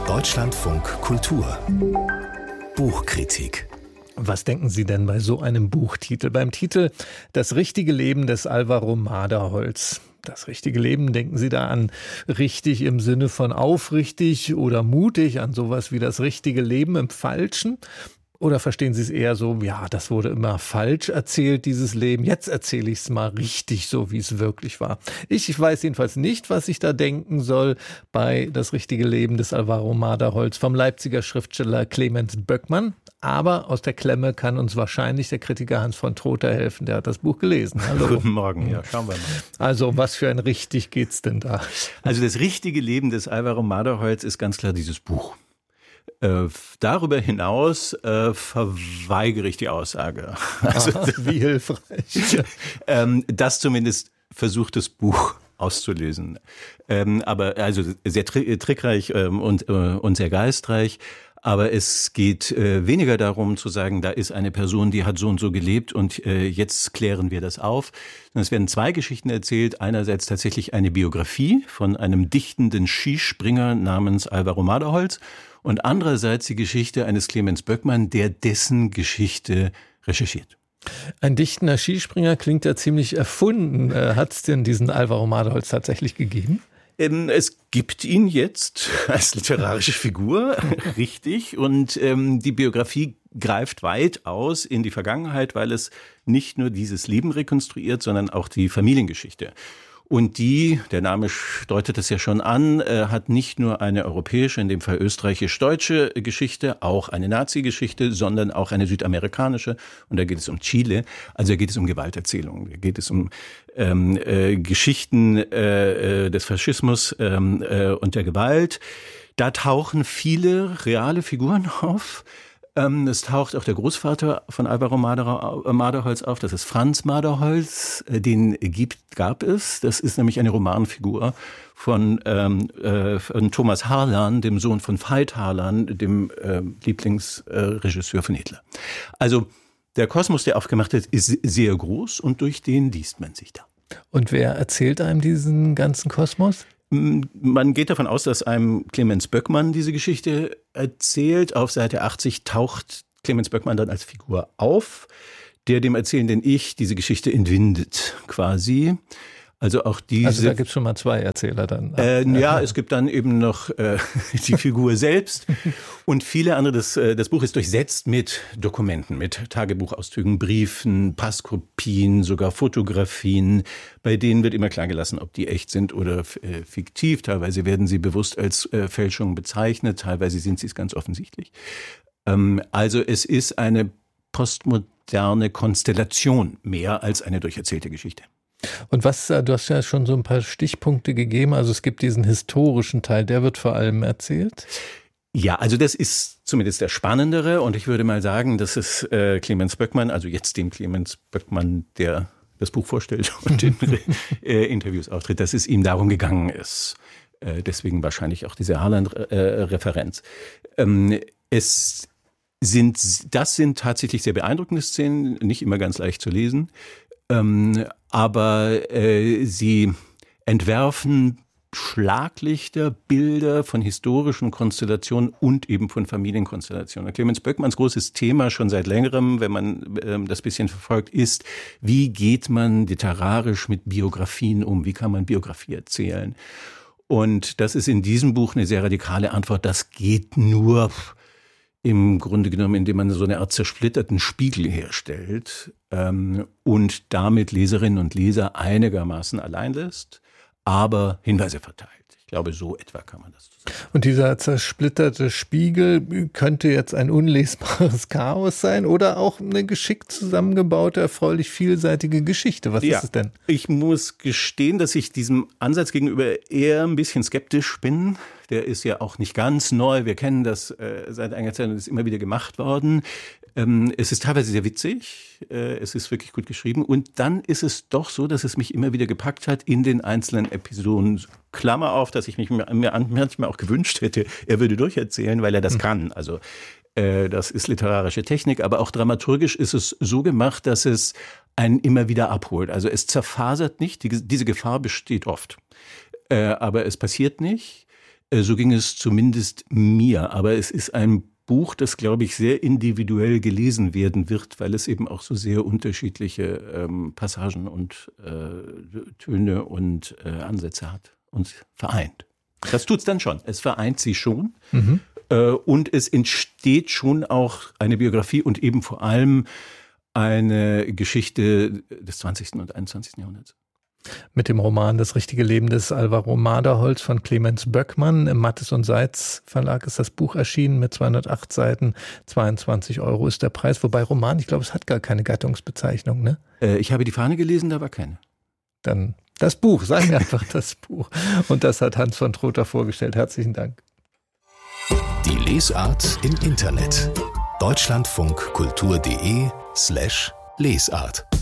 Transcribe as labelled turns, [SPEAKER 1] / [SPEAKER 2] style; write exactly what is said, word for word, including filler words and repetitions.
[SPEAKER 1] Deutschlandfunk Kultur Buchkritik.
[SPEAKER 2] Was denken Sie denn bei so einem Buchtitel? Beim Titel »Das richtige Leben des Alvaro Maderholz«. Das richtige Leben, denken Sie da an richtig im Sinne von aufrichtig oder mutig, an sowas wie das richtige Leben im Falschen? Oder verstehen Sie es eher so, ja, das wurde immer falsch erzählt, dieses Leben, jetzt erzähle ich es mal richtig, so wie es wirklich war. Ich, ich weiß jedenfalls nicht, was ich da denken soll bei Das richtige Leben des Alvaro Maderholz vom Leipziger Schriftsteller Clemens Böckmann. Aber aus der Klemme kann uns wahrscheinlich der Kritiker Hans von Trotha helfen, der hat das Buch gelesen. Hallo.
[SPEAKER 3] Guten Morgen, ja, schauen wir mal.
[SPEAKER 2] Also, was für ein richtig geht's denn da?
[SPEAKER 3] Also das richtige Leben des Alvaro Maderholz ist ganz klar dieses Buch. Äh, darüber hinaus äh, verweigere ich die Aussage. Also,
[SPEAKER 2] Aha, wie hilfreich.
[SPEAKER 3] ähm, das zumindest versucht das Buch auszulösen. Ähm, aber also sehr tri- trickreich ähm, und, äh, und sehr geistreich. Aber es geht äh, weniger darum zu sagen, da ist eine Person, die hat so und so gelebt und äh, jetzt klären wir das auf. Es werden zwei Geschichten erzählt. Einerseits tatsächlich eine Biografie von einem dichtenden Skispringer namens Alvaro Maderholz und andererseits die Geschichte eines Clemens Böckmann, der dessen Geschichte recherchiert.
[SPEAKER 2] Ein dichtender Skispringer klingt ja ziemlich erfunden. Äh, hat es denn diesen Alvaro Maderholz tatsächlich gegeben?
[SPEAKER 3] Es gibt ihn jetzt als literarische Figur, richtig. Und ähm, die Biografie greift weit aus in die Vergangenheit, weil es nicht nur dieses Leben rekonstruiert, sondern auch die Familiengeschichte. Und die, der Name deutet es ja schon an, äh, hat nicht nur eine europäische, in dem Fall österreichisch-deutsche Geschichte, auch eine Nazi-Geschichte, sondern auch eine südamerikanische. Und da geht es um Chile, also da geht es um Gewalterzählungen, da geht es um ähm, äh, Geschichten äh, des Faschismus ähm, äh, und der Gewalt. Da tauchen viele reale Figuren auf. Es taucht auch der Großvater von Alvaro Maderholz auf, das ist Franz Maderholz, den gibt, gab es. Das ist nämlich eine Romanfigur von, ähm, äh, von Thomas Harlan, dem Sohn von Veit Harlan, dem äh, Lieblingsregisseur äh, von Hitler. Also der Kosmos, der aufgemacht wird, ist sehr groß und durch den liest man sich da.
[SPEAKER 2] Und wer erzählt einem diesen ganzen Kosmos?
[SPEAKER 3] Man geht davon aus, dass einem Clemens Böckmann diese Geschichte erzählt. Auf Seite achtzig taucht Clemens Böckmann dann als Figur auf, der dem erzählenden Ich diese Geschichte entwindet, quasi. Also auch diese.
[SPEAKER 2] Also da gibt es schon mal zwei Erzähler dann.
[SPEAKER 3] Äh, ja, es gibt dann eben noch äh, die Figur selbst und viele andere. Das, äh, das Buch ist durchsetzt mit Dokumenten, mit Tagebuchauszügen, Briefen, Passkopien, sogar Fotografien. Bei denen wird immer klar gelassen, ob die echt sind oder äh, fiktiv. Teilweise werden sie bewusst als äh, Fälschung bezeichnet, teilweise sind sie es ganz offensichtlich. Ähm, also es ist eine postmoderne Konstellation mehr als eine durcherzählte Geschichte.
[SPEAKER 2] Und was, du hast ja schon so ein paar Stichpunkte gegeben, also es gibt diesen historischen Teil, der wird vor allem erzählt?
[SPEAKER 3] Ja, also das ist zumindest der spannendere und ich würde mal sagen, dass es äh, Clemens Böckmann, also jetzt dem Clemens Böckmann, der das Buch vorstellt und in äh, Interviews auftritt, dass es ihm darum gegangen ist. Äh, deswegen wahrscheinlich auch diese Harlan-Referenz. Ähm, es sind, das sind tatsächlich sehr beeindruckende Szenen, nicht immer ganz leicht zu lesen. Ähm, aber äh, sie entwerfen Schlaglichter, Bilder von historischen Konstellationen und eben von Familienkonstellationen. Clemens Böckmanns großes Thema schon seit längerem, wenn man ähm, das bisschen verfolgt, ist, wie geht man literarisch mit Biografien um? Wie kann man Biografie erzählen? Und das ist in diesem Buch eine sehr radikale Antwort. Das geht nur im Grunde genommen, indem man so eine Art zersplitterten Spiegel herstellt ähm, und damit Leserinnen und Leser einigermaßen allein lässt, aber Hinweise verteilt. Ich glaube, so etwa kann man das sagen.
[SPEAKER 2] Und dieser zersplitterte Spiegel könnte jetzt ein unlesbares Chaos sein oder auch eine geschickt zusammengebaute, erfreulich vielseitige Geschichte. Was
[SPEAKER 3] ja,
[SPEAKER 2] ist es denn?
[SPEAKER 3] Ich muss gestehen, dass ich diesem Ansatz gegenüber eher ein bisschen skeptisch bin. Der ist ja auch nicht ganz neu. Wir kennen das äh, seit einiger Zeit und es ist immer wieder gemacht worden. Ähm, es ist teilweise sehr witzig. Äh, es ist wirklich gut geschrieben. Und dann ist es doch so, dass es mich immer wieder gepackt hat in den einzelnen Episoden. Klammer auf, dass ich mich mir, mir manchmal auch gewünscht hätte, er würde durcherzählen, weil er das hm. kann. Also äh, das ist literarische Technik. Aber auch dramaturgisch ist es so gemacht, dass es einen immer wieder abholt. Also es zerfasert nicht. Die, diese Gefahr besteht oft. Äh, aber es passiert nicht. So ging es zumindest mir. Aber es ist ein Buch, das, glaube ich, sehr individuell gelesen werden wird, weil es eben auch so sehr unterschiedliche ähm, Passagen und äh, Töne und äh, Ansätze hat und vereint. Das tut's dann schon. Es vereint sie schon. Mhm. Äh, und es entsteht schon auch eine Biografie und eben vor allem eine Geschichte des zwanzigsten und einundzwanzigsten Jahrhunderts.
[SPEAKER 2] Mit dem Roman Das richtige Leben des Alvaro Maderholz von Clemens Böckmann. Im Mattes und Seitz Verlag ist das Buch erschienen mit zweihundertacht Seiten. zweiundzwanzig Euro ist der Preis. Wobei Roman, ich glaube, es hat gar keine Gattungsbezeichnung, ne?
[SPEAKER 3] Äh, ich habe die Fahne gelesen, da war keine.
[SPEAKER 2] Dann das Buch, sagen wir einfach das Buch. Und das hat Hans von Trotha vorgestellt. Herzlichen Dank.
[SPEAKER 1] Die Lesart im Internet. deutschlandfunkkultur.de slash Lesart